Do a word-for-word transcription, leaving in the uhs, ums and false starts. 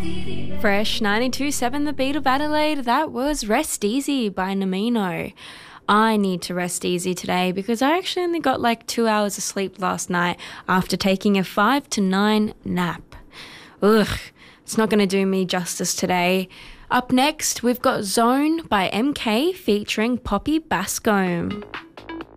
Fresh ninety-two point seven The Beat of Adelaide, that was Rest Easy by Namino. I need to rest easy today because I actually only got like two hours of sleep last night after taking a five to nine nap. Ugh, it's not going to do me justice today. Up next, we've got Zone by M K featuring Poppy Bascombe.